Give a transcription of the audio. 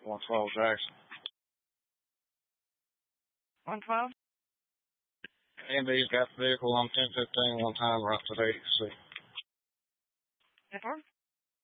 112 Jackson. 112? Andy's got the vehicle on 1015 one time right today. See. Yes, sir.